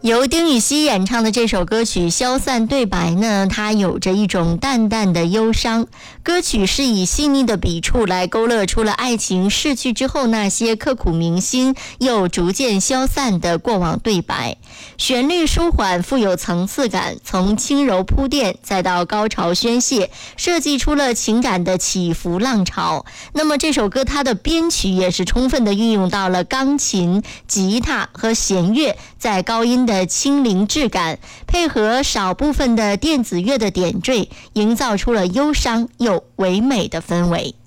由丁禹兮演唱的这首歌曲《消散对白》呢，它有着一种淡淡的忧伤。歌曲是以细腻的笔触来勾勒出了爱情逝去之后那些刻骨铭心又逐渐消散的过往对白。旋律舒缓，富有层次感，从轻柔铺垫再到高潮宣泄，设计出了情感的起伏浪潮。那么这首歌它的编曲也是充分的运用到了钢琴、吉他和弦乐在高音的轻灵质感，配合少部分的电子乐的点缀，营造出了忧伤又唯美的氛围。